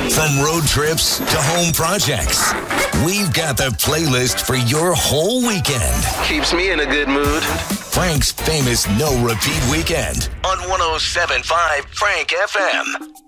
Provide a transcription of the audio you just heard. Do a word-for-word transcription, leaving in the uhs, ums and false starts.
From road trips to home projects, we've got the playlist for your whole weekend. Keeps me in a good mood. Frank's famous no-repeat weekend on one oh seven point five Frank F M.